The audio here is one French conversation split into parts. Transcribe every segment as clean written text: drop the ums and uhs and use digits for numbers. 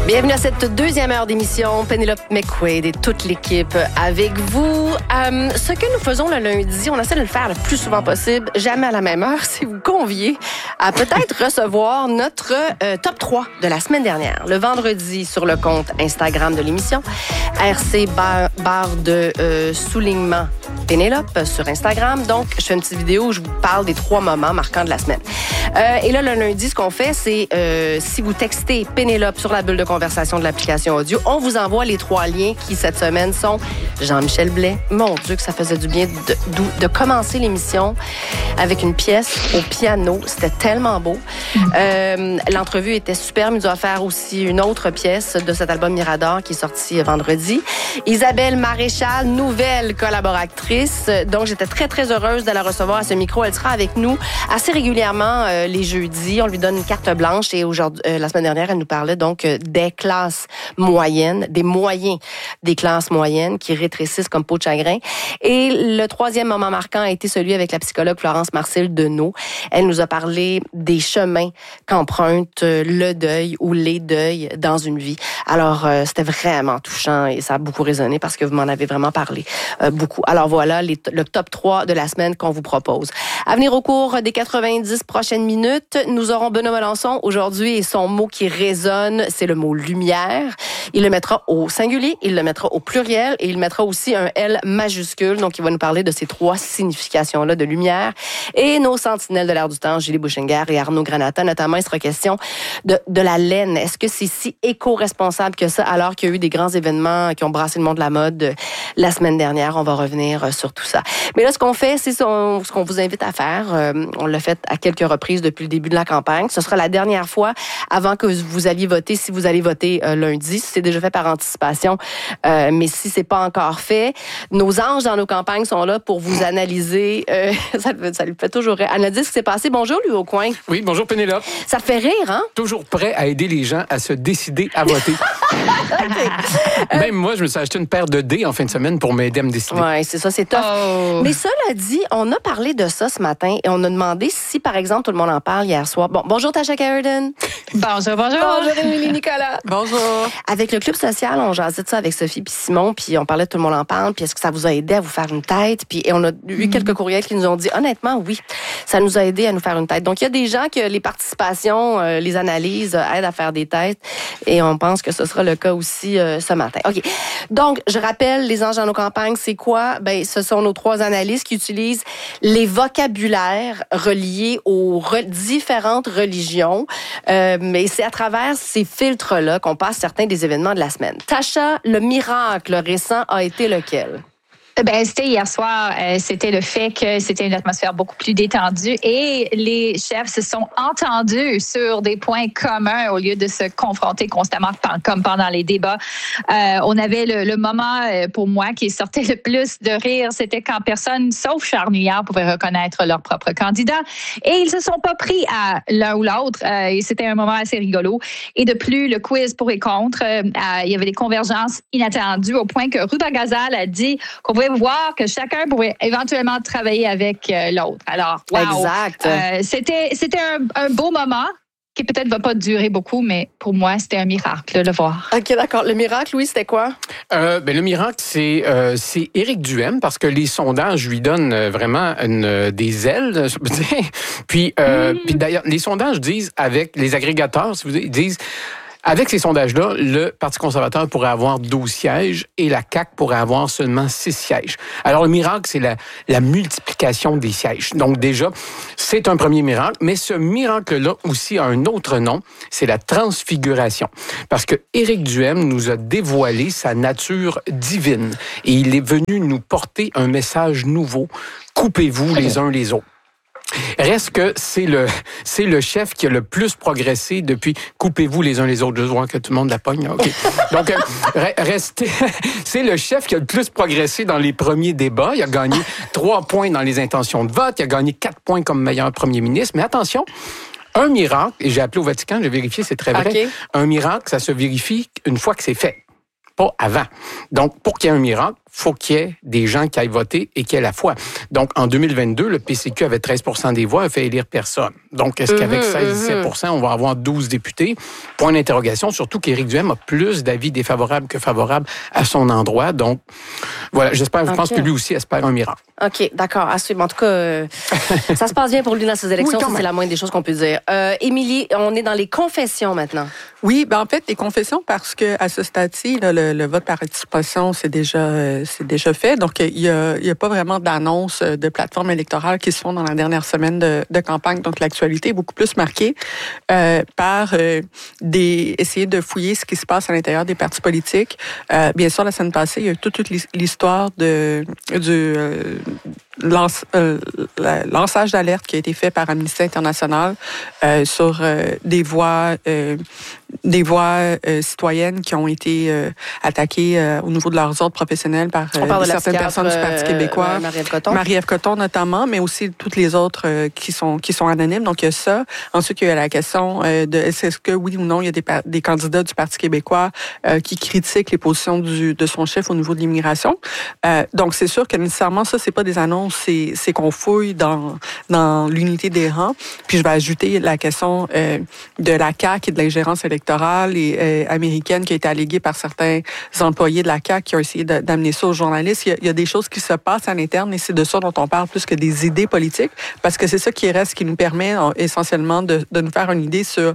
Bienvenue à cette deuxième heure d'émission. Penelope McQuaid et toute l'équipe avec vous. Ce que nous faisons le lundi, on essaie de le faire le plus souvent possible, jamais à la même heure, c'est vous convier à peut-être recevoir notre top 3 de la semaine dernière. Le vendredi, sur le compte Instagram de l'émission, RC barre de soulignement Penelope sur Instagram. Donc, je fais une petite vidéo où je vous parle des 3 moments marquants de la semaine. Et là, le lundi, ce qu'on fait, c'est si vous textez Penelope sur la bulle de conversation de l'application audio, on vous envoie les 3 liens qui, cette semaine, sont Jean-Michel Blais. Mon Dieu, que ça faisait du bien de commencer l'émission avec une pièce au piano. C'était tellement beau. L'entrevue était superbe. Il doit faire aussi une autre pièce de cet album Mirador qui est sorti vendredi. Isabelle Maréchal, nouvelle collaboratrice. Donc, j'étais très, très heureuse de la recevoir à ce micro. Elle sera avec nous assez régulièrement les jeudis. On lui donne une carte blanche et aujourd'hui, la semaine dernière, elle nous parlait donc des classes moyennes, des moyens des classes moyennes qui rétrécissent comme peau de chagrin. Et le 3e moment marquant a été celui avec la psychologue Florence Marcel-Deneau. Elle nous a parlé des chemins qu'emprunte le deuil ou les deuils dans une vie. Alors, c'était vraiment touchant et ça a beaucoup résonné parce que vous m'en avez vraiment parlé beaucoup. Alors voilà, le top 3 de la semaine qu'on vous propose. À venir au cours des 90 prochaines minutes, nous aurons Benoît Melançon aujourd'hui et son mot qui résonne, c'est le mot lumière. Il le mettra au singulier, il le mettra au pluriel et il mettra aussi un L majuscule. Donc, il va nous parler de ces 3 significations-là de lumière. Et nos sentinelles de l'air du temps, Julie Bouchinger et Arnaud Granata, notamment, il sera question de la laine. Est-ce que c'est si éco-responsable que ça alors qu'il y a eu des grands événements qui ont brassé le monde de la mode la semaine dernière? On va revenir sur tout ça. Mais là, ce qu'on fait, c'est ce qu'on vous invite à faire. On l'a fait à quelques reprises depuis le début de la campagne. Ce sera la dernière fois avant que vous alliez voter, si vous allez voter lundi. C'est déjà fait par anticipation, mais si c'est pas encore fait, nos anges dans nos campagnes sont là pour vous analyser. Ça lui fait toujours rire. Analyser ce qui s'est passé. Bonjour, lui, au coin. Oui, bonjour, Pénélope. Ça fait rire, hein? Toujours prêt à aider les gens à se décider à voter. Okay. Même moi, je me suis acheté une paire de dés en fin de semaine pour m'aider à me décider. Oui, c'est ça, c'est tough. Oh. Mais cela dit, on a parlé de ça ce matin et on a demandé si, par exemple, tout le monde en parle hier soir. Bon, bonjour, Tasha Carradine. Bonjour, bonjour. Bonjour, Émilie Nicolas. Bonjour. Avec le Club social, on jasait de ça avec Sophie puis Simon, puis on parlait de Tout le monde en parle, puis est-ce que ça vous a aidé à vous faire une tête? Puis et on a eu quelques courriels qui nous ont dit, honnêtement, oui, ça nous a aidé à nous faire une tête. Donc, il y a des gens que les participations, les analyses aident à faire des têtes et on pense que ce sera le cas aussi ce matin. OK. Donc, je rappelle, les anges dans nos campagnes, c'est quoi? Ben, ce sont nos 3 analystes qui utilisent les vocabulaires reliés aux différentes religions. Mais c'est à travers ces filtres-là qu'on passe certains des événements de la semaine. Tasha, le miracle récent a été lequel? Ben, c'était hier soir. C'était le fait que c'était une atmosphère beaucoup plus détendue et les chefs se sont entendus sur des points communs au lieu de se confronter constamment comme pendant les débats. On avait le moment, pour moi, qui sortait le plus de rire. C'était quand personne, sauf Charnière, pouvait reconnaître leur propre candidat. Et ils se sont pas pris à l'un ou l'autre. Et c'était un moment assez rigolo. Et de plus, le quiz pour et contre, il y avait des convergences inattendues au point que Ruba Gazal a dit qu'on pouvait voir que chacun pourrait éventuellement travailler avec l'autre. Alors, wow. Exact. C'était un beau moment qui peut-être va pas durer beaucoup, mais pour moi, c'était un miracle de le voir. OK, d'accord. Le miracle, Louis, c'était quoi? Le miracle, c'est Éric Duhaime, parce que les sondages lui donnent vraiment des ailes. Puis d'ailleurs, les sondages disent, avec les agrégateurs, si vous voulez, ils disent... Avec ces sondages-là, le Parti conservateur pourrait avoir 12 sièges et la CAQ pourrait avoir seulement 6 sièges. Alors, le miracle, c'est la multiplication des sièges. Donc, déjà, c'est un premier miracle, mais ce miracle-là aussi a un autre nom, c'est la transfiguration. Parce que Éric Duhaime nous a dévoilé sa nature divine et il est venu nous porter un message nouveau. Coupez-vous les uns les autres. Reste que c'est le chef qui a le plus progressé depuis coupez-vous les uns les autres. Je vois que tout le monde la pogne. Okay. Donc, c'est le chef qui a le plus progressé dans les premiers débats. Il a gagné 3 points dans les intentions de vote. Il a gagné 4 points comme meilleur premier ministre. Mais attention, un miracle, et j'ai appelé au Vatican, j'ai vérifié, c'est très vrai. Okay. Un miracle, ça se vérifie une fois que c'est fait. Pas avant. Donc, pour qu'il y ait un miracle, faut qu'il y ait des gens qui aillent voter et qui aient la foi. Donc, en 2022, le PCQ avait 13 des voix, a fait élire personne. Donc, est-ce qu'avec 16-17 on va avoir 12 députés? Point d'interrogation, surtout qu'Éric Duhaime a plus d'avis défavorables que favorables à son endroit. Donc, voilà, je pense que lui aussi espère un miracle. OK, d'accord. En tout cas, ça se passe bien pour lui dans ces élections, c'est la moindre des choses qu'on peut dire. Émilie, on est dans les confessions maintenant. Oui, en fait, les confessions, parce que à ce stade-ci, là, le vote par participation, c'est déjà fait. Donc, il y a pas vraiment d'annonces de plateformes électorales qui se font dans la dernière semaine de campagne. Donc, l'actualité est beaucoup plus marquée par essayer de fouiller ce qui se passe à l'intérieur des partis politiques. Bien sûr, la semaine passée, il y a eu toute l'histoire du lançage d'alerte qui a été fait par Amnesty International sur des voix citoyennes qui ont été attaquées au niveau de leurs ordres professionnels par certaines personnes du Parti québécois. Marie-Ève Cotton notamment, mais aussi toutes les autres qui sont anonymes. Donc, il y a ça. Ensuite, il y a la question de est-ce que oui ou non, il y a des candidats du Parti québécois qui critiquent les positions de son chef au niveau de l'immigration. Donc, c'est sûr que nécessairement, ça, c'est pas des annonces, c'est qu'on fouille dans l'unité des rangs. Puis, je vais ajouter la question de la CAQ et de l'ingérence électorale américaine qui a été alléguée par certains employés de la CAQ qui ont essayé d'amener ça aux journalistes. Il y a des choses qui se passent à l'interne et c'est de ça dont on parle plus que des idées politiques parce que c'est ça qui reste, qui nous permet essentiellement de nous faire une idée sur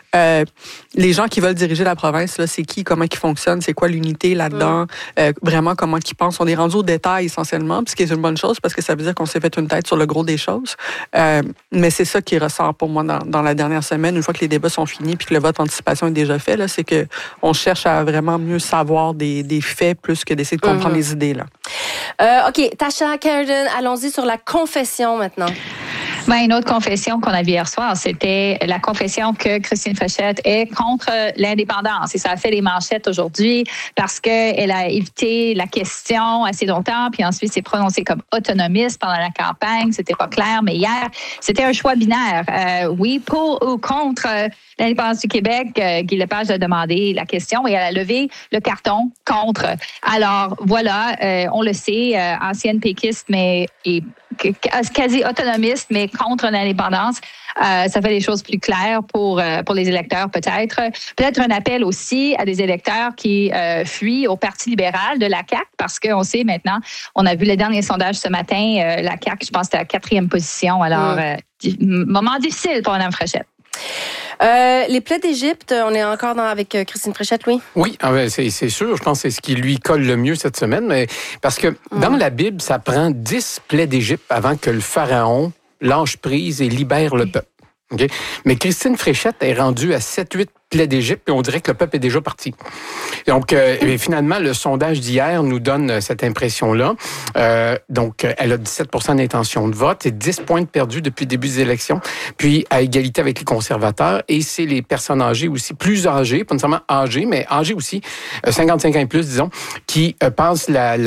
les gens qui veulent diriger la province, là, c'est qui, comment ils fonctionnent, c'est quoi l'unité là-dedans, vraiment comment ils pensent. On est rendu au détail essentiellement, puis ce qui est une bonne chose parce que ça veut dire qu'on s'est fait une tête sur le gros des choses. Mais c'est ça qui ressort pour moi dans la dernière semaine, une fois que les débats sont finis puis que le vote d'anticipation est déjà fait, là, c'est que on cherche à vraiment mieux savoir des faits plus que d'essayer de comprendre les idées. Là. OK, Tasha Kardon, allons-y sur la confession maintenant. Ben, une autre confession qu'on a vue hier soir, c'était la confession que Christine Fréchette est contre l'indépendance. Et ça a fait les manchettes aujourd'hui parce qu'elle a évité la question assez longtemps, puis ensuite s'est prononcée comme autonomiste pendant la campagne. C'était pas clair, mais hier, c'était un choix binaire. Oui, pour ou contre l'indépendance du Québec. Guy Lepage a demandé la question et elle a levé le carton contre. Alors, voilà, on le sait, ancienne péquiste, mais quasi autonomiste, mais contre l'indépendance. Ça fait les choses plus claires pour les électeurs, peut-être. Peut-être un appel aussi à des électeurs qui fuient au Parti libéral de la CAQ, parce qu'on sait maintenant, on a vu le dernier sondage ce matin, la CAQ, je pense que c'était à 4e position. Alors, moment difficile pour Mme Fréchette. Les plaies d'Égypte, on est encore avec Christine Fréchette, Louis? Oui, c'est sûr. Je pense que c'est ce qui lui colle le mieux cette semaine. Mais parce que dans la Bible, ça prend 10 plaies d'Égypte avant que le pharaon lâche prise et libère le peuple. Okay? Mais Christine Fréchette est rendue à 7-8 plaies d'Égypte, et on dirait que le peuple est déjà parti. Donc, finalement, le sondage d'hier nous donne cette impression-là. Donc, elle a 17 d'intention de vote et 10 points de perdu depuis le début des élections, puis à égalité avec les conservateurs. Et c'est les personnes âgées aussi, plus âgées, pas nécessairement âgées, mais âgées aussi, 55 ans et plus, disons, qui passent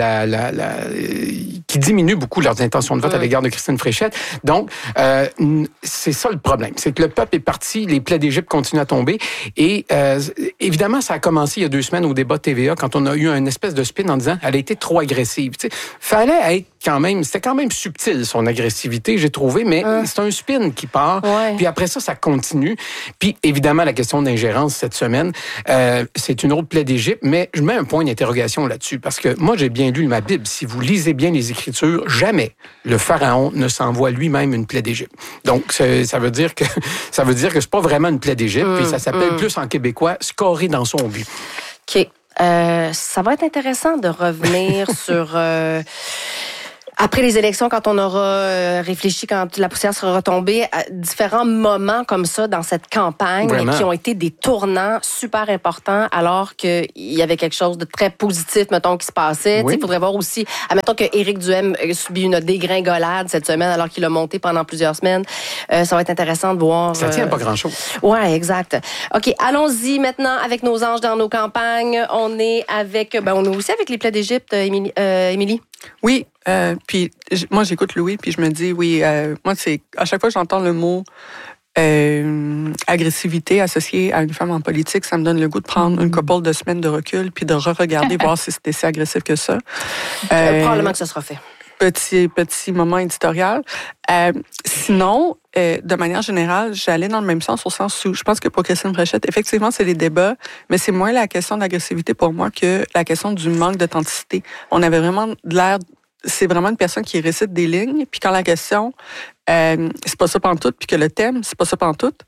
qui diminuent beaucoup leurs intentions de vote à l'égard de Christine Fréchette. Donc, c'est ça le problème. C'est que le peuple est parti, les plaies d'Égypte continuent à tomber. Et évidemment, ça a commencé il y a 2 semaines au débat TVA quand on a eu une espèce de spin en disant elle a été trop agressive. Tu sais, fallait être c'était quand même subtil son agressivité, j'ai trouvé, mais c'est un spin qui part. Ouais. Puis après ça continue. Puis évidemment, la question d'ingérence cette semaine, c'est une autre plaie d'Égypte, mais je mets un point d'interrogation là-dessus parce que moi, j'ai bien lu ma Bible. Si vous lisez bien les Écritures, jamais le pharaon ne s'envoie lui-même une plaie d'Égypte. Donc, ça veut dire que c'est pas vraiment une plaie d'Égypte, puis ça s'appelle plus en québécois scorer dans son but. OK. Ça va être intéressant de revenir sur... Après les élections, quand on aura réfléchi, quand la poussière sera retombée, à différents moments comme ça dans cette campagne qui ont été des tournants super importants alors qu'il y avait quelque chose de très positif, mettons, qui se passait. Il faudrait voir aussi, admettons que Éric Duhaime subit une dégringolade cette semaine alors qu'il a monté pendant plusieurs semaines. Ça va être intéressant de voir. Ça tient pas grand-chose. Oui, exact. OK, allons-y maintenant avec nos anges dans nos campagnes. On est aussi avec les plaies d'Égypte, Émilie. Oui, puis moi j'écoute Louis puis je me dis moi c'est à chaque fois que j'entends le mot agressivité associée à une femme en politique, ça me donne le goût de prendre une couple de semaines de recul puis de re-regarder, voir si c'était si agressif que ça. Probablement que ça sera fait. Petit moment éditorial. Sinon, de manière générale, j'allais dans le même sens, au sens où je pense que pour Christine Fréchette, effectivement, c'est les débats, mais c'est moins la question d'agressivité pour moi que la question du manque d'authenticité. On avait vraiment l'air... C'est vraiment une personne qui récite des lignes, puis quand la question, c'est pas ça pantoute, puis que le thème, c'est pas ça pantoute,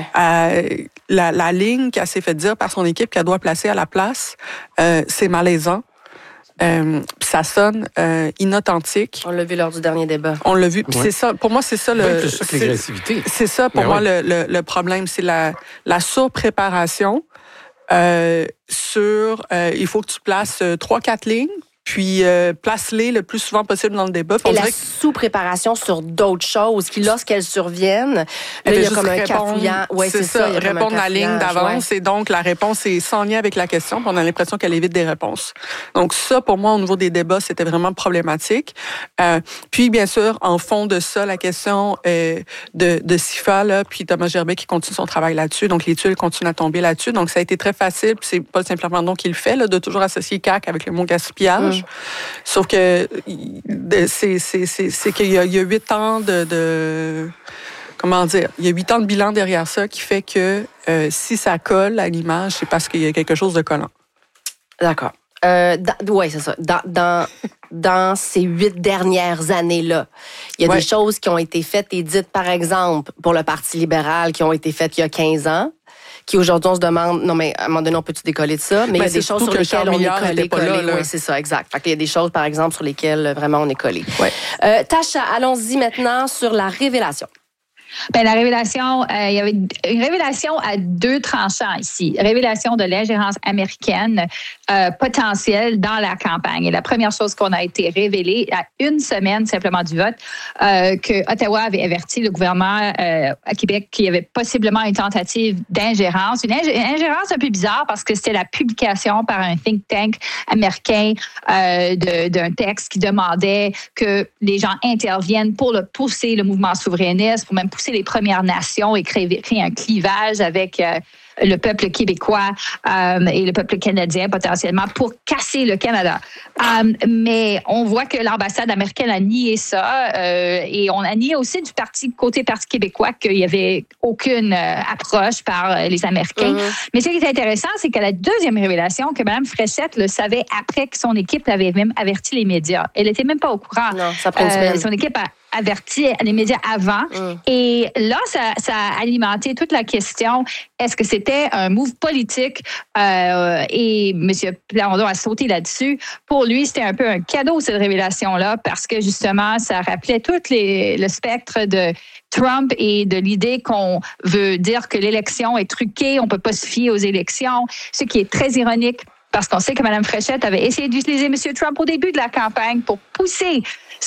la ligne qu'elle s'est fait dire par son équipe qu'elle doit placer à la place, c'est malaisant. Ça sonne inauthentique. On l'a vu lors du dernier débat. On l'a vu. C'est ça. Pour moi, c'est ça le. C'est ça que l'agressivité. C'est ça pour moi le problème, c'est la surpréparation sur. Il faut que tu places 3-4 lignes. Puis place-les le plus souvent possible dans le débat. Et la sous-préparation sur d'autres choses qui, lorsqu'elles surviennent, là, il y a comme un cafouillant. Ouais, c'est ça, répondre à la ligne d'avance. Ouais. Et donc, la réponse est sans lien avec la question. Puis on a l'impression qu'elle évite des réponses. Donc ça, pour moi, au niveau des débats, c'était vraiment problématique. Puis, bien sûr, en fond de ça, la question de Sifa, là, puis Thomas Gerbet qui continue son travail là-dessus. Donc, les tuiles continuent à tomber là-dessus. Donc, ça a été très facile. Puis c'est Paul Saint-Plamondon qui le fait, là, de toujours associer CAQ avec le mot gaspillage. Sauf que c'est qu'il y a 8 ans comment dire, il y a 8 ans de bilan derrière ça qui fait que si ça colle à l'image, c'est parce qu'il y a quelque chose de collant. D'accord. Oui, c'est ça. Dans ces 8 dernières années-là, il y a des choses qui ont été faites et dites, par exemple, pour le Parti libéral, qui ont été faites il y a 15 ans. Qui aujourd'hui, on se demande, non, mais à un moment donné, on peut-tu décoller de ça? Mais il y a des choses sur lesquelles on est collé. Oui, c'est ça, exact. Fait qu'il y a des choses, par exemple, sur lesquelles vraiment on est collé. Ouais. Tasha, allons-y maintenant sur la révélation. Bien, la révélation, il y avait une révélation à 2 tranchants ici. Révélation de l'ingérence américaine potentielle dans la campagne. Et la première chose qu'on a été révélée à 1 semaine simplement du vote, que Ottawa avait averti le gouvernement à Québec qu'il y avait possiblement une tentative d'ingérence. Une ingérence un peu bizarre parce que c'était la publication par un think tank américain d'un texte qui demandait que les gens interviennent pour pousser le mouvement souverainiste, pour même pousser les Premières Nations et créer un clivage avec le peuple québécois et le peuple canadien potentiellement pour casser le Canada. Mais on voit que l'ambassade américaine a nié ça et on a nié aussi côté Parti québécois qu'il n'y avait aucune approche par les Américains. Mais ce qui est intéressant, c'est que la deuxième révélation, que Mme Fréchette le savait après que son équipe avait même averti les médias. Elle n'était même pas au courant. Non, ça prend une semaine. Son équipe a averti les médias avant. Et là, ça a alimenté toute la question, est-ce que c'était un move politique? Et M. Plamondon a sauté là-dessus. Pour lui, c'était un peu un cadeau, cette révélation-là, parce que justement, ça rappelait tout le spectre de Trump et de l'idée qu'on veut dire que l'élection est truquée, on ne peut pas se fier aux élections, ce qui est très ironique. Parce qu'on sait que Mme Fréchette avait essayé d'utiliser M. Trump au début de la campagne pour pousser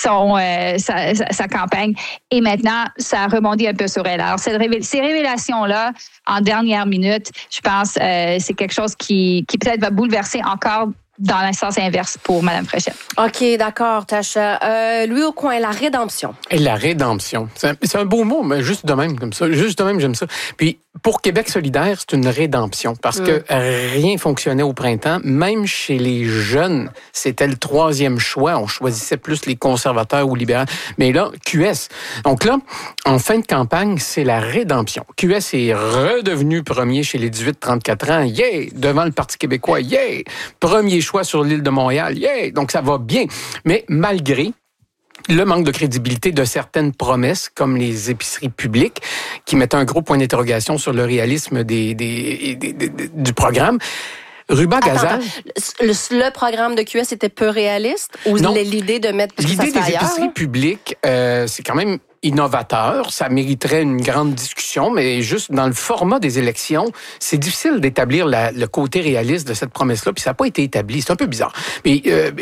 sa campagne. Et maintenant, ça a rebondi un peu sur elle. Alors, ces révélations-là, en dernière minute, je pense c'est quelque chose qui peut-être va bouleverser encore dans le sens inverse pour Mme Fréchette. OK, d'accord, Tasha. Louis Aucoin, la rédemption. Et la rédemption. C'est un beau mot, mais juste de même, comme ça. Juste de même, j'aime ça. Puis, pour Québec solidaire, c'est une rédemption parce que rien fonctionnait au printemps. Même chez les jeunes, c'était le 3e choix. On choisissait plus les conservateurs ou libéraux. Mais là, QS. Donc là, en fin de campagne, c'est la rédemption. QS est redevenu premier chez les 18-34 ans. Yeah! Devant le Parti québécois. Yeah! Premier choix sur l'île de Montréal. Yeah! Donc ça va bien. Mais malgré le manque de crédibilité de certaines promesses, comme les épiceries publiques, qui mettent un gros point d'interrogation sur le réalisme du programme. Ruba Gazal. Le programme de QS était peu réaliste ou l'idée de mettre l'idée des épiceries publiques, c'est quand même innovateur, ça mériterait une grande discussion, mais juste dans le format des élections, c'est difficile d'établir le côté réaliste de cette promesse-là, puis ça n'a pas été établi. C'est un peu bizarre. Mais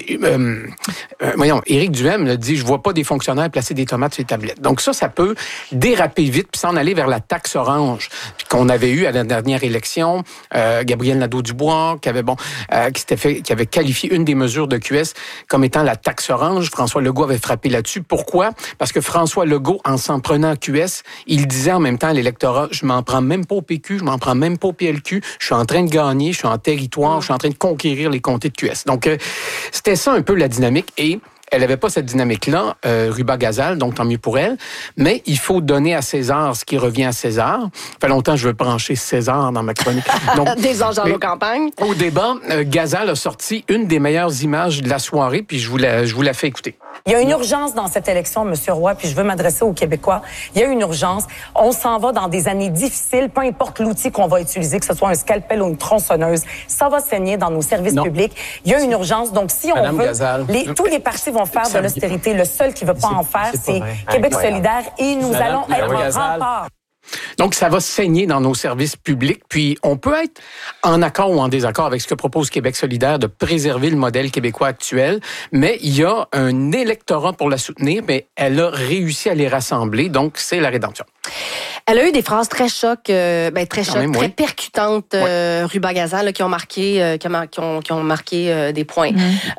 voyons, Éric Duhem a dit, je vois pas des fonctionnaires placer des tomates sur les tablettes. Donc ça peut déraper vite, puis s'en aller vers la taxe orange qu'on avait eue à la dernière élection. Gabriel Nadeau-Dubois, qui avait qualifié une des mesures de QS comme étant la taxe orange. François Legault avait frappé là-dessus. Pourquoi? Parce que François Legault Legault, en s'en prenant à QS, il disait en même temps à l'électorat, je m'en prends même pas au PQ, je m'en prends même pas au PLQ, je suis en train de gagner, je suis en territoire, je suis en train de conquérir les comtés de QS. Donc, c'était ça un peu la dynamique et elle n'avait pas cette dynamique-là, Ruba Gazal, donc tant mieux pour elle. Mais il faut donner à César ce qui revient à César. Ça fait longtemps que je veux brancher César dans ma chronique. Donc, des anges dans nos campagnes. Au débat, Gazal a sorti une des meilleures images de la soirée, puis je vous la fais écouter. Il y a une urgence dans cette élection, M. Roy, puis je veux m'adresser aux Québécois. Il y a une urgence. On s'en va dans des années difficiles, peu importe l'outil qu'on va utiliser, que ce soit un scalpel ou une tronçonneuse. Ça va saigner dans nos services publics. Il y a une urgence. Donc, si on veut, tous les partis vont faire de l'austérité. Le seul qui ne veut pas en faire, c'est Québec solidaire. Et nous allons être un rempart. Donc, ça va saigner dans nos services publics. Puis, on peut être en accord ou en désaccord avec ce que propose Québec solidaire de préserver le modèle québécois actuel, mais il y a un électorat pour la soutenir, mais elle a réussi à les rassembler. Donc, c'est la rédemption. Elle a eu des phrases très très percutantes, Ruba Gazal, qui ont marqué, qui ont marqué des points.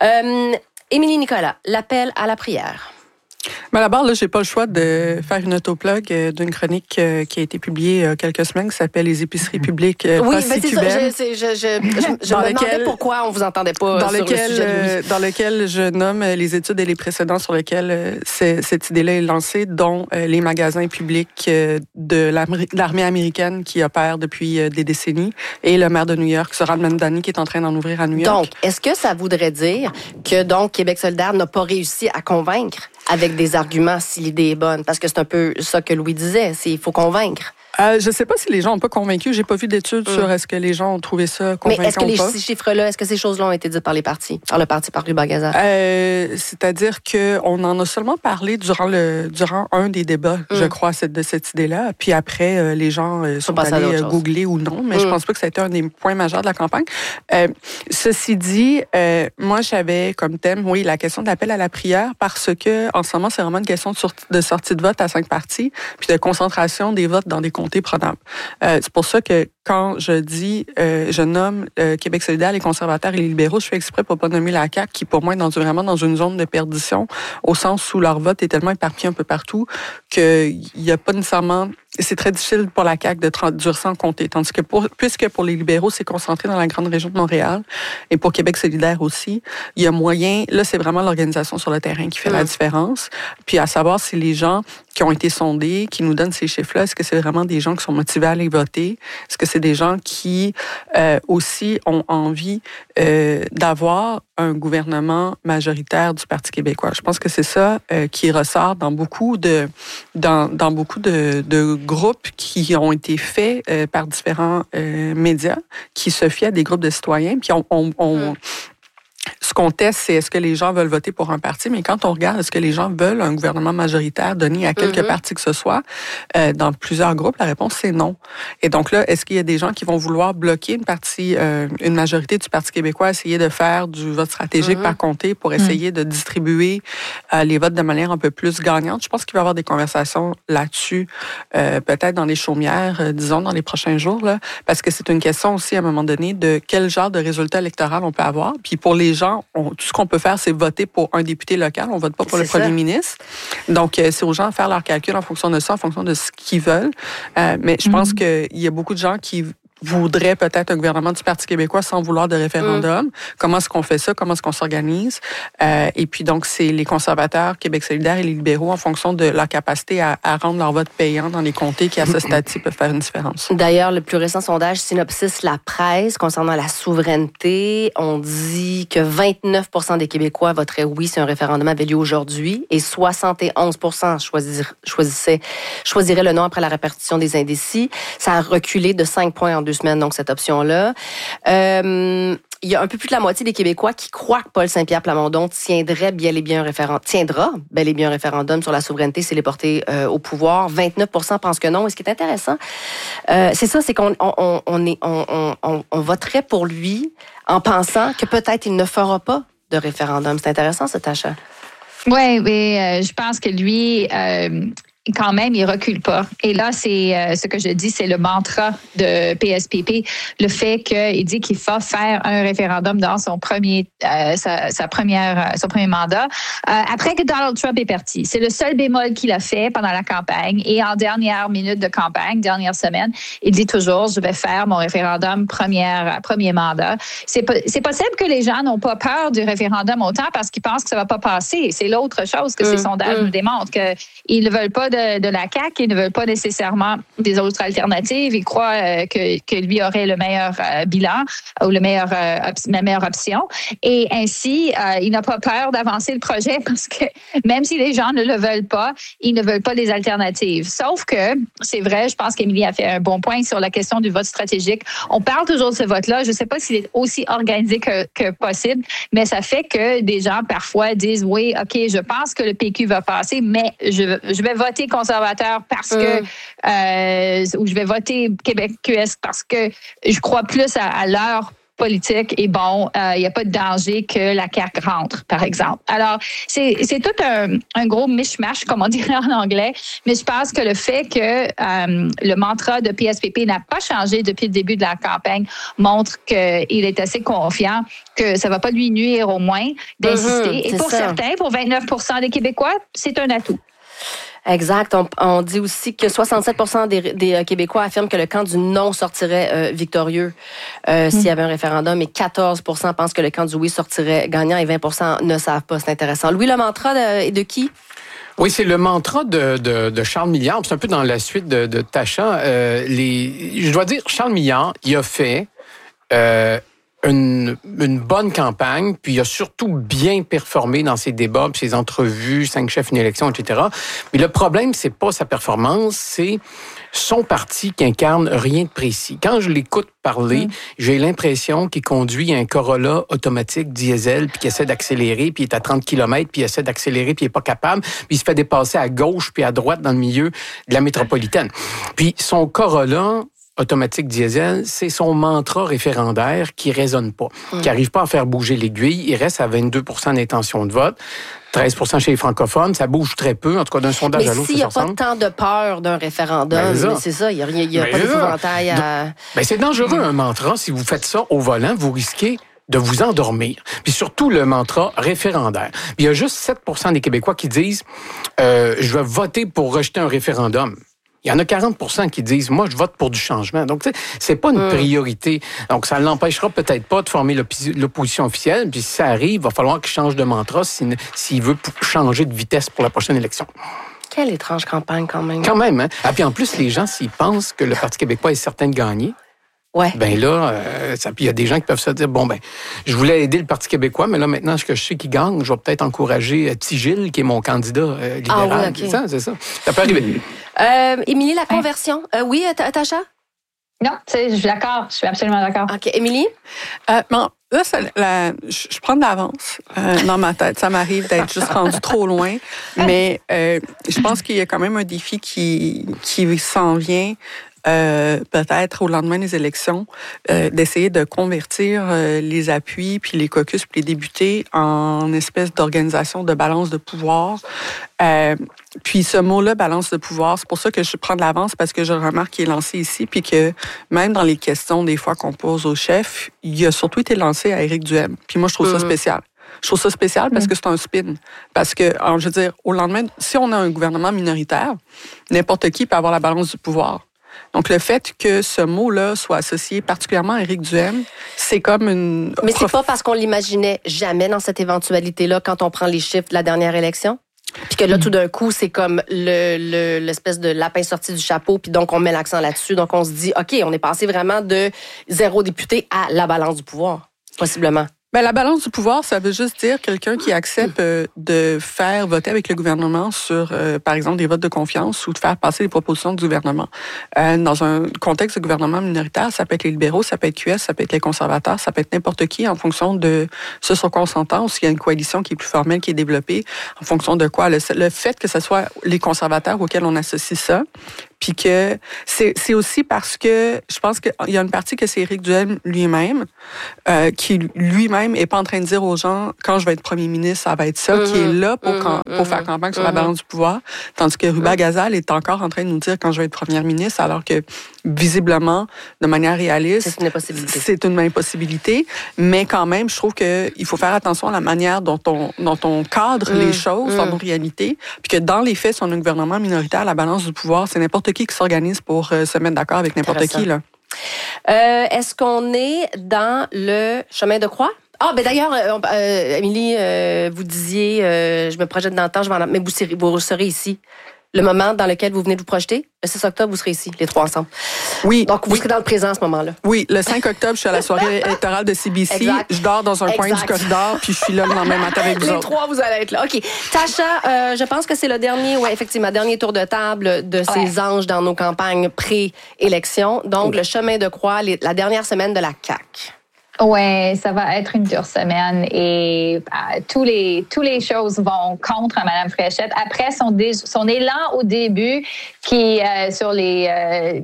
Émilie Nicolas, l'appel à la prière. Mais d'abord, là, j'ai pas le choix de faire une autoplug d'une chronique qui a été publiée il y a quelques semaines qui s'appelle Les épiceries publiques post-cubaines. Je me demandais pourquoi on vous entendait pas sur le sujet. Dans lequel je nomme les études et les précédents sur lesquels cette idée-là est lancée, dont les magasins publics de l'armée américaine qui opère depuis des décennies et le maire de New York, Zoran Mamdani, qui est en train d'en ouvrir à New York. Donc, est-ce que ça voudrait dire que Québec solidaire n'a pas réussi à convaincre avec des arguments si l'idée est bonne? Parce que c'est un peu ça que Louis disait, il faut convaincre. Je ne sais pas si les gens n'ont pas convaincu. J'ai pas vu d'études sur est-ce que les gens ont trouvé ça convaincant. Mais est-ce que ces chiffres-là, est-ce que ces choses-là ont été dites par les partis, par Ruba Gazal? C'est-à-dire qu'on en a seulement parlé durant un des débats, je crois, de cette idée-là. Puis après, les gens sont allés googler ou non, mais je pense pas que ça a été un des points majeurs de la campagne. Ceci dit, moi, j'avais comme thème, la question de l'appel à la prière, parce que en ce moment, c'est vraiment une question de sortie de vote à 5 partis, puis de concentration des votes dans des comtés prenables. C'est pour ça que quand je nomme Québec solidaire, les conservateurs et les libéraux, je fais exprès pour pas nommer la CAQ, qui pour moi est vraiment dans une zone de perdition, au sens où leur vote est tellement éparpillé un peu partout qu'il n'y a pas nécessairement... C'est très difficile pour la CAQ de durcir en comté. Tandis que puisque pour les libéraux, c'est concentré dans la grande région de Montréal, et pour Québec solidaire aussi, il y a moyen... Là, c'est vraiment l'organisation sur le terrain qui fait la différence. Puis à savoir si les gens qui ont été sondés, qui nous donnent ces chiffres-là, est-ce que c'est vraiment des gens qui sont motivés à aller voter? Est-ce que c'est des gens qui aussi ont envie d'avoir un gouvernement majoritaire du Parti québécois? Je pense que c'est ça qui ressort dans beaucoup de groupes qui ont été faits par différents médias, qui se fient à des groupes de citoyens, puis ce qu'on teste, c'est est-ce que les gens veulent voter pour un parti, mais quand on regarde, est-ce que les gens veulent un gouvernement majoritaire donné à quelques partis que ce soit, dans plusieurs groupes, la réponse c'est non. Et donc là, est-ce qu'il y a des gens qui vont vouloir bloquer une majorité du Parti québécois, essayer de faire du vote stratégique par comté pour essayer de distribuer les votes de manière un peu plus gagnante? Je pense qu'il va y avoir des conversations là-dessus, peut-être dans les chaumières, disons, dans les prochains jours, là, parce que c'est une question aussi, à un moment donné, de quel genre de résultat électoral on peut avoir. Puis pour les gens, tout ce qu'on peut faire, c'est voter pour un député local. On ne vote pas pour le premier ministre. Donc, c'est aux gens de faire leurs calculs en fonction de ça, en fonction de ce qu'ils veulent. Mais je pense qu'il y a beaucoup de gens qui voudrait peut-être un gouvernement du Parti québécois sans vouloir de référendum. Comment est-ce qu'on fait ça? Comment est-ce qu'on s'organise? Et puis donc, c'est les conservateurs, Québec solidaire et les libéraux en fonction de leur capacité à rendre leur vote payant dans les comtés qui, à ce stade-ci, peuvent faire une différence. D'ailleurs, le plus récent sondage Synopsis La Presse concernant la souveraineté, on dit que 29% des Québécois voteraient oui si un référendum avait lieu aujourd'hui et 71% choisiraient le non après la répartition des indécis. Ça a reculé de 5 points en 2 semaines, donc cette option-là. Il y a un peu plus de la moitié des Québécois qui croient que Paul Saint-Pierre Plamondon tiendra bel et bien un référendum sur la souveraineté s'il est porté au pouvoir. 29% pensent que non. Et ce qui est intéressant, c'est ça, c'est qu'on voterait pour lui en pensant que peut-être il ne fera pas de référendum. C'est intéressant, ça, Tasha. Oui, mais je pense que lui... quand même, il recule pas. Et là, c'est ce que je dis, c'est le mantra de PSPP, le fait qu'il dit qu'il va faire un référendum dans son premier mandat, après que Donald Trump est parti. C'est le seul bémol qu'il a fait pendant la campagne. Et en dernière minute de campagne, dernière semaine, il dit toujours, je vais faire mon référendum premier mandat. C'est possible que les gens n'ont pas peur du référendum autant parce qu'ils pensent que ça va pas passer. C'est l'autre chose que ces sondages nous démontrent, qu'ils ne veulent pas de la CAQ, ils ne veulent pas nécessairement des autres alternatives. Ils croient que lui aurait le meilleur bilan ou la meilleure option. Et ainsi, il n'a pas peur d'avancer le projet parce que même si les gens ne le veulent pas, ils ne veulent pas des alternatives. Sauf que, c'est vrai, je pense qu'Émilie a fait un bon point sur la question du vote stratégique. On parle toujours de ce vote-là. Je ne sais pas s'il est aussi organisé que possible, mais ça fait que des gens parfois disent, oui, OK, je pense que le PQ va passer, mais je vais voter conservateur parce que ou je vais voter Québec QS parce que je crois plus à leur politique et bon, il n'y a pas de danger que la CAQ rentre, par exemple. Alors, c'est tout un gros mishmash, comme on dirait en anglais, mais je pense que le fait que le mantra de PSPP n'a pas changé depuis le début de la campagne montre qu'il est assez confiant que ça ne va pas lui nuire au moins d'insister. Et pour certains, pour 29% des Québécois, c'est un atout. Exact. On dit aussi que 67% des Québécois affirment que le camp du non sortirait victorieux s'il y avait un référendum et 14% pensent que le camp du oui sortirait gagnant et 20% ne savent pas. C'est intéressant. Louis, le mantra de qui? Oui, c'est le mantra de Charles Milliard. C'est un peu dans la suite de Tacha. Je dois dire, Charles Milliard, il a fait une bonne campagne, puis il a surtout bien performé dans ses débats, puis ses entrevues, 5 chefs, une élection, etc. Mais le problème, c'est pas sa performance, c'est son parti qui incarne rien de précis. Quand je l'écoute parler, j'ai l'impression qu'il conduit un Corolla automatique diesel, puis qu'il essaie d'accélérer, puis il est à 30 km, puis il essaie d'accélérer, puis il est pas capable, puis il se fait dépasser à gauche puis à droite dans le milieu de la métropolitaine. Puis son Corolla automatique diesel, c'est son mantra référendaire qui résonne pas, qui arrive pas à faire bouger l'aiguille. Il reste à 22% d'intention de vote. 13% chez les francophones, ça bouge très peu, en tout cas d'un sondage à l'autre. Mais s'il n'y a pas tant de peur d'un référendum, c'est ça, il n'y a pas d'épouvantail à... c'est dangereux un mantra. Si vous faites ça au volant, vous risquez de vous endormir. Puis surtout le mantra référendaire. Puis il y a juste 7% des Québécois qui disent je vais voter pour rejeter un référendum. Il y en a 40% qui disent, moi, je vote pour du changement. Donc, tu sais, c'est pas une priorité. Donc, ça ne l'empêchera peut-être pas de former l'opposition officielle. Puis, si ça arrive, il va falloir qu'il change de mantra s'il veut changer de vitesse pour la prochaine élection. Quelle étrange campagne, quand même. Quand même, hein? Ah, puis en plus, les gens, s'ils pensent que le Parti québécois est certain de gagner, ben là, il y a des gens qui peuvent se dire, je voulais aider le Parti québécois, mais là, maintenant, ce que je sais qu'il gagne, je vais peut-être encourager Tigil, qui est mon candidat libéral. Ah oui, OK. C'est ça. Ça peut arriver. Émilie, la conversion. Oui, Tacha? Non, je suis d'accord. Je suis absolument d'accord. OK. Émilie? Je prends de l'avance dans ma tête. Ça m'arrive d'être juste rendu trop loin. Mais je pense qu'il y a quand même un défi qui s'en vient. Peut-être au lendemain des élections, d'essayer de convertir les appuis, puis les caucus, puis les députés en espèce d'organisation de balance de pouvoir. Puis ce mot-là, balance de pouvoir, c'est pour ça que je prends de l'avance, parce que je remarque qu'il est lancé ici, puis que même dans les questions des fois qu'on pose au chef, il a surtout été lancé à Éric Duhem. Puis moi, je trouve ça spécial. Je trouve ça spécial parce que c'est un spin. Parce que, je veux dire, au lendemain, si on a un gouvernement minoritaire, n'importe qui peut avoir la balance du pouvoir. Donc, le fait que ce mot-là soit associé particulièrement à Éric Duhem, c'est comme une... Mais c'est pas parce qu'on l'imaginait jamais dans cette éventualité-là quand on prend les chiffres de la dernière élection? Puis que là, tout d'un coup, c'est comme l'espèce de lapin sorti du chapeau, puis donc on met l'accent là-dessus. Donc, on se dit, OK, on est passé vraiment de 0 député à la balance du pouvoir, possiblement. Ben, la balance du pouvoir, ça veut juste dire quelqu'un qui accepte de faire voter avec le gouvernement sur, par exemple, des votes de confiance ou de faire passer les propositions du gouvernement. Dans un contexte de gouvernement minoritaire, ça peut être les libéraux, ça peut être QS, ça peut être les conservateurs, ça peut être n'importe qui en fonction de ce sur quoi on s'entend, ou s'il y a une coalition qui est plus formelle, qui est développée, en fonction de quoi. Le fait que ce soit les conservateurs auxquels on associe ça, Puis que c'est aussi parce que je pense qu'il y a une partie que c'est Éric Duhem lui-même, qui lui-même est pas en train de dire aux gens, quand je vais être premier ministre, ça va être ça, qui est là pour faire campagne sur la balance du pouvoir. Tandis que Ruba Gazal est encore en train de nous dire quand je vais être première ministre, alors que visiblement, de manière réaliste, c'est une impossibilité. Mais quand même, je trouve qu'il faut faire attention à la manière dont on cadre les choses en réalité, puis que dans les faits, si on a un gouvernement minoritaire, la balance du pouvoir, c'est n'importe qui s'organise pour se mettre d'accord avec n'importe qui. Là. Est-ce qu'on est dans le chemin de croix? Ah, ben d'ailleurs, Émilie, vous disiez, je me projette dans le temps, mais vous serez ici. Le moment dans lequel vous venez de vous projeter, le 6 octobre, vous serez ici, les trois ensemble. Oui. Donc, vous serez dans le présent à ce moment-là. Oui, le 5 octobre, je suis à la soirée électorale de CBC. Exact. Je dors dans un coin du corridor, puis je suis là le lendemain matin avec vous les autres. Trois, vous allez être là. OK. Tasha, je pense que c'est le dernier tour de table de ces anges dans nos campagnes pré-élection. Donc, le chemin de croix, la dernière semaine de la CAQ. Oui, ça va être une dure semaine et tous les choses vont contre Mme Fréchette. Après son élan au début, qui sur l'élan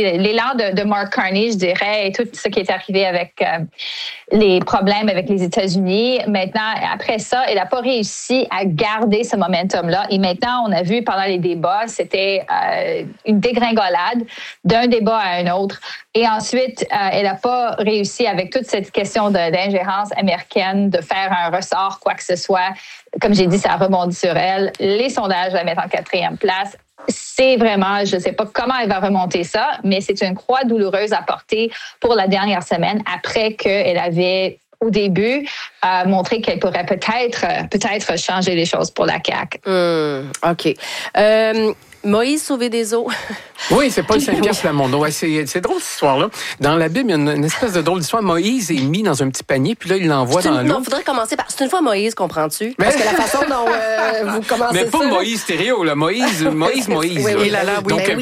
de Mark Carney, je dirais, et tout ce qui est arrivé avec les problèmes avec les États-Unis. Maintenant, après ça, elle n'a pas réussi à garder ce momentum-là. Et maintenant, on a vu pendant les débats, c'était une dégringolade d'un débat à un autre. Et ensuite, elle n'a pas réussi avec toute cette question d'ingérence américaine, de faire un ressort, quoi que ce soit. Comme j'ai dit, ça rebondit sur elle. Les sondages la mettent en 4e place. C'est vraiment, je ne sais pas comment elle va remonter ça, mais c'est une croix douloureuse à porter pour la dernière semaine après qu'elle avait, au début, montré qu'elle pourrait peut-être changer les choses pour la CAQ. OK. Moïse sauvé des eaux. Oui, c'est pas le Saint-Pierre Plamondon. Ouais, c'est drôle, cette histoire-là. Dans la Bible, il y a une espèce de drôle d'histoire. Moïse est mis dans un petit panier, puis là, il l'envoie dans l'eau. Non, il faudrait commencer par... C'est une fois Moïse, comprends-tu? Parce que la façon dont vous commencez ça... Mais pas Moïse stéréo, là. Moïse. Oui, là, oui. Donc,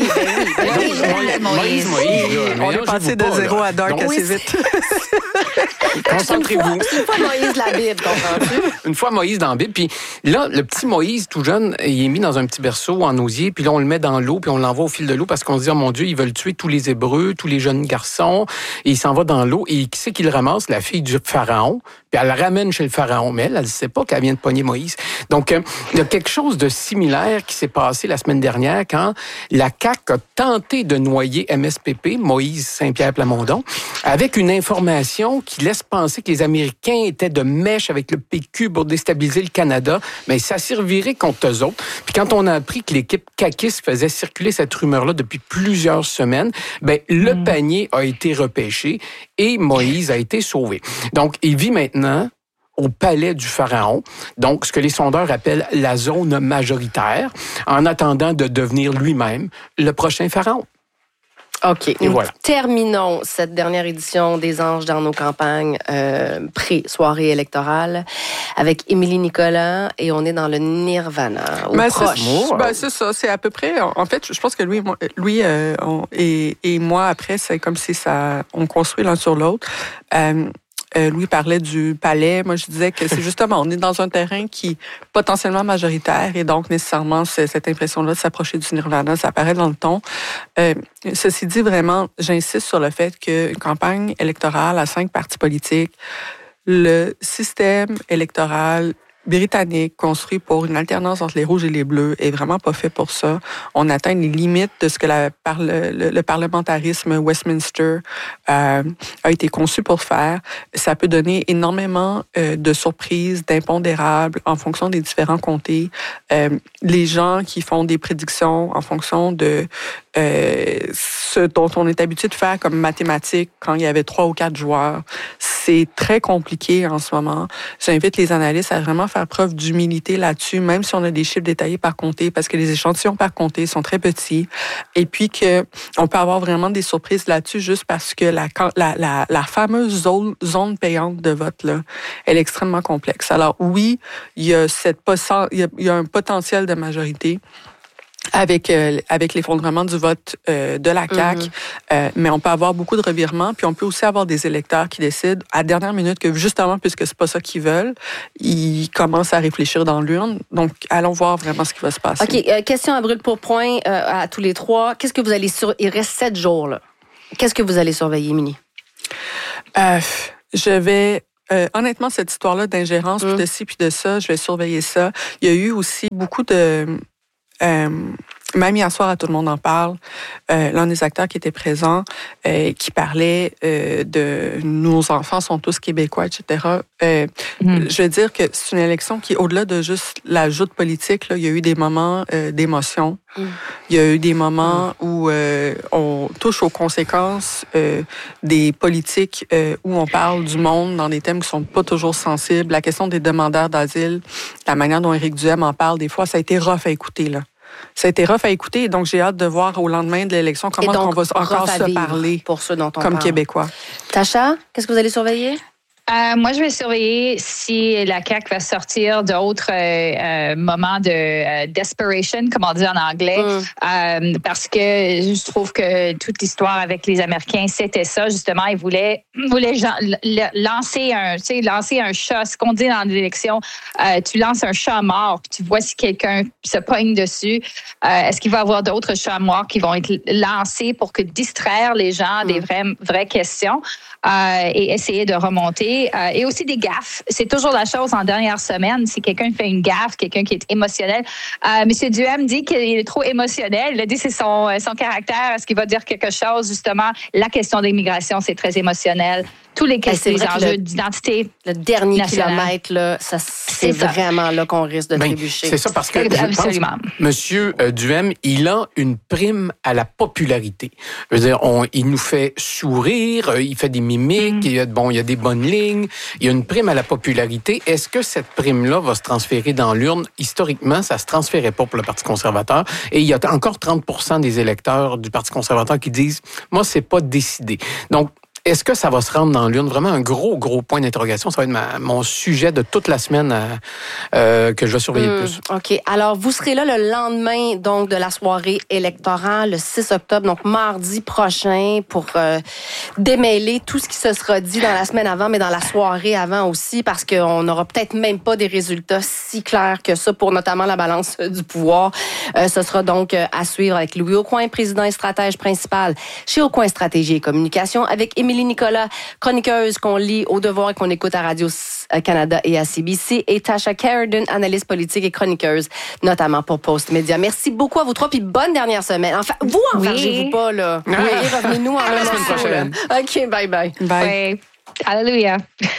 Moïse. On est passé de 0 à dark assez vite. Concentrez-vous. C'est une fois Moïse la Bible, comprends-tu? Une fois Moïse dans la Bible. Puis là, le petit Moïse, tout jeune, il est mis dans un petit berceau en osier, puis là, on le met dans l'eau, puis on l'envoie au fil de l'eau parce qu'on se dit, oh mon Dieu, ils veulent tuer tous les Hébreux, tous les jeunes garçons. Et il s'en va dans l'eau. Et qui c'est qui le ramasse? La fille du pharaon. Puis elle le ramène chez le pharaon. Mais elle ne sait pas qu'elle vient de pogner Moïse. Donc, il y a quelque chose de similaire qui s'est passé la semaine dernière quand la CAQ a tenté de noyer MSPP, Moïse Saint-Pierre Plamondon, avec une information qui laisse penser que les Américains étaient de mèche avec le PQ pour déstabiliser le Canada. Mais ça servirait contre eux autres. Puis quand on a appris que l'équipe caquiste faisait circuler cette rumeur-là depuis plusieurs semaines, le panier a été repêché et Moïse a été sauvé. Donc, il vit maintenant au palais du pharaon, donc ce que les sondeurs appellent la zone majoritaire, en attendant de devenir lui-même le prochain pharaon. OK. Et voilà. Terminons cette dernière édition des Anges dans nos campagnes pré-soirée électorale avec Émilie Nicolas et on est dans le nirvana. C'est ça. C'est à peu près... En fait, je pense que lui et moi, après, c'est comme si on construit l'un sur l'autre. Louis parlait du palais. Moi, je disais que c'est justement, on est dans un terrain qui est potentiellement majoritaire et donc nécessairement cette impression-là de s'approcher du nirvana, ça apparaît dans le ton. Ceci dit, vraiment, j'insiste sur le fait qu'une campagne électorale à 5 partis politiques, le système électoral britannique construit pour une alternance entre les rouges et les bleus est vraiment pas fait pour ça. On atteint les limites de ce que le parlementarisme Westminster a été conçu pour faire. Ça peut donner énormément de surprises, d'impondérables en fonction des différents comtés. Les gens qui font des prédictions en fonction de ce dont on est habitué de faire comme mathématiques quand il y avait 3 ou 4 joueurs, c'est très compliqué en ce moment. J'invite les analystes à vraiment faire preuve d'humilité là-dessus, même si on a des chiffres détaillés par comté, parce que les échantillons par comté sont très petits, et puis qu'on peut avoir vraiment des surprises là-dessus juste parce que la fameuse zone payante de vote, là, elle est extrêmement complexe. Alors oui, il y a un potentiel de majorité. avec l'effondrement du vote de la CAQ. Mais on peut avoir beaucoup de revirements, puis on peut aussi avoir des électeurs qui décident à dernière minute que justement, puisque c'est pas ça qu'ils veulent, ils commencent à réfléchir dans l'urne. Donc, allons voir vraiment ce qui va se passer. OK, question à brûle pour point à tous les trois. Qu'est-ce que vous allez Il reste 7 jours, là. Qu'est-ce que vous allez surveiller, Émilie? Je vais... honnêtement, cette histoire-là d'ingérence, puis de ci, puis de ça, je vais surveiller ça. Il y a eu aussi beaucoup de... même hier soir, Tout le monde en parle, l'un des acteurs qui était présent, qui parlait de nos enfants sont tous québécois, etc. Je veux dire que c'est une élection qui, au-delà de juste la joute politique, là, il y a eu des moments d'émotion. Il y a eu des moments où on touche aux conséquences des politiques où on parle du monde dans des thèmes qui sont pas toujours sensibles. La question des demandeurs d'asile, la manière dont Éric Duhem en parle, des fois, ça a été rough à écouter, là. Ça a été rough à écouter, donc j'ai hâte de voir au lendemain de l'élection comment on va encore se parler pour ceux dont on comme parle. Québécois. Tacha, qu'est-ce que vous allez surveiller? Moi, je vais surveiller si la CAQ va sortir d'autres moments de desperation, comme on dit en anglais, parce que je trouve que toute l'histoire avec les Américains, c'était ça, justement. Ils voulaient lancer un chat. Ce qu'on dit dans l'élection, tu lances un chat mort, puis tu vois si quelqu'un se pogne dessus. Est-ce qu'il va y avoir d'autres chats morts qui vont être lancés pour distraire les gens des vraies questions et essayer de remonter? Et aussi des gaffes. C'est toujours la chose en dernière semaine. Si quelqu'un fait une gaffe, quelqu'un qui est émotionnel. M. Duhem dit qu'il est trop émotionnel. Il a dit que c'est son caractère. Est-ce qu'il va dire quelque chose? Justement, la question de l'immigration, c'est très émotionnel. Tous les enjeux d'identité. Le dernier kilomètre, là, c'est vraiment là qu'on risque de trébucher. C'est ça, parce que je pense, Monsieur Duhem, il a une prime à la popularité. Je veux dire, il nous fait sourire, il fait des mimiques, il y a des bonnes lignes, il y a une prime à la popularité. Est-ce que cette prime-là va se transférer dans l'urne? Historiquement, ça se transférait pas pour le Parti conservateur. Et il y a encore 30% des électeurs du Parti conservateur qui disent « Moi, c'est pas décidé ». Donc, est-ce que ça va se rendre dans l'urne? Vraiment un gros point d'interrogation. Ça va être mon sujet de toute la semaine que je vais surveiller plus. OK. Alors, vous serez là le lendemain donc de la soirée électorale, le 6 octobre, donc mardi prochain, pour démêler tout ce qui se sera dit dans la semaine avant, mais dans la soirée avant aussi, parce qu'on n'aura peut-être même pas des résultats si clairs que ça pour notamment la balance du pouvoir. Ce sera donc à suivre avec Louis Aucoin, président et stratège principal chez Aucoin Stratégie et Communication, avec Émilie Nicolas, chroniqueuse qu'on lit au Devoir et qu'on écoute à Radio-Canada et à CBC, et Tasha Carradine, analyste politique et chroniqueuse, notamment pour Post-Média. Merci beaucoup à vous trois, puis bonne dernière semaine. Enfin, vous enfargez-vous pas, là. Oui, revenez-nous en la semaine prochaine. OK, bye. Bye. Alléluia.